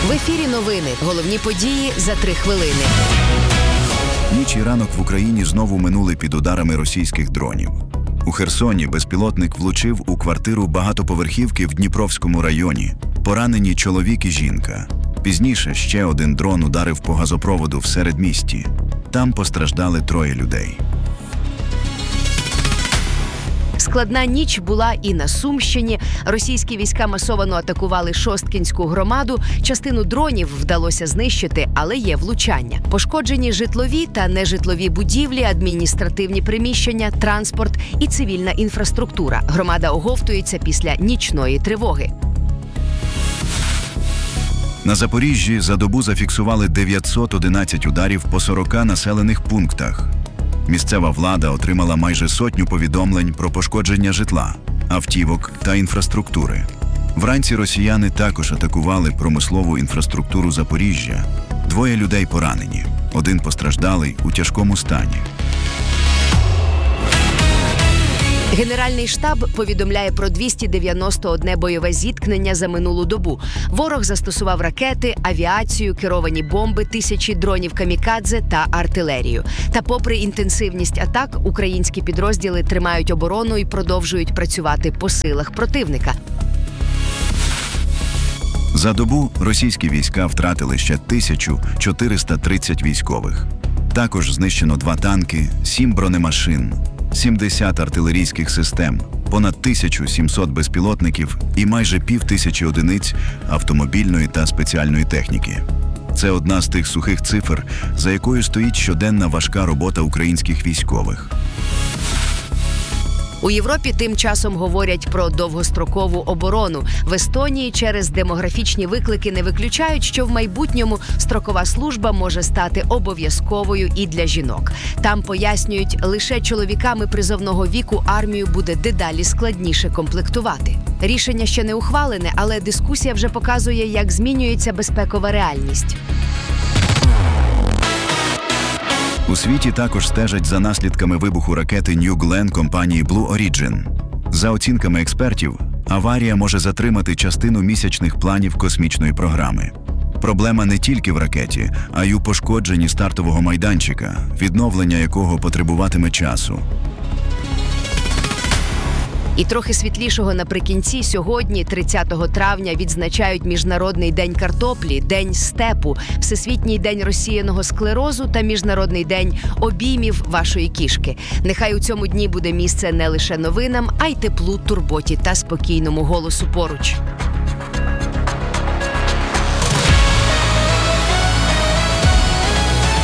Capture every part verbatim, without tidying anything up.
В ефірі новини. Головні події за три хвилини. Ніч і ранок в Україні знову минули під ударами російських дронів. У Херсоні безпілотник влучив у квартиру багатоповерхівки в Дніпровському районі. Поранені чоловік і жінка. Пізніше ще один дрон ударив по газопроводу в середмісті. Там постраждали троє людей. Складна ніч була і на Сумщині. Російські війська масовано атакували Шосткінську громаду. Частину дронів вдалося знищити, але є влучання. Пошкоджені житлові та нежитлові будівлі, адміністративні приміщення, транспорт і цивільна інфраструктура. Громада оговтується після нічної тривоги. На Запоріжжі за добу зафіксували дев'ятсот одинадцять ударів по сорока населених пунктах. Місцева влада отримала майже сотню повідомлень про пошкодження житла, автівок та інфраструктури. Вранці росіяни також атакували промислову інфраструктуру Запоріжжя. Двоє людей поранені, один постраждалий у тяжкому стані. Генеральний штаб повідомляє про двісті дев'яносто одне бойове зіткнення за минулу добу. Ворог застосував ракети, авіацію, керовані бомби, тисячі дронів камікадзе та артилерію. Та попри інтенсивність атак, українські підрозділи тримають оборону і продовжують працювати по силах противника. За добу російські війська втратили ще тисячу чотириста тридцять військових. Також знищено два танки, сім бронемашин, сімдесят артилерійських систем, понад тисячу сімсот безпілотників і майже пів тисячі одиниць автомобільної та спеціальної техніки. Це одна з тих сухих цифр, за якою стоїть щоденна важка робота українських військових. У Європі тим часом говорять про довгострокову оборону. В Естонії через демографічні виклики не виключають, що в майбутньому строкова служба може стати обов'язковою і для жінок. Там пояснюють, лише чоловіками призовного віку армію буде дедалі складніше комплектувати. Рішення ще не ухвалене, але дискусія вже показує, як змінюється безпекова реальність. У світі також стежать за наслідками вибуху ракети New Glenn компанії Blue Origin. За оцінками експертів, аварія може затримати частину місячних планів космічної програми. Проблема не тільки в ракеті, а й у пошкодженні стартового майданчика, відновлення якого потребуватиме часу. І трохи світлішого наприкінці. Сьогодні, тридцятого травня, відзначають Міжнародний день картоплі, День степу, Всесвітній день розсіяного склерозу та Міжнародний день обіймів вашої кішки. Нехай у цьому дні буде місце не лише новинам, а й теплу, турботі та спокійному голосу поруч.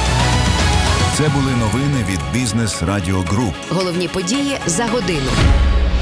Це були новини від Бізнес Радіо Груп. Головні події за годину.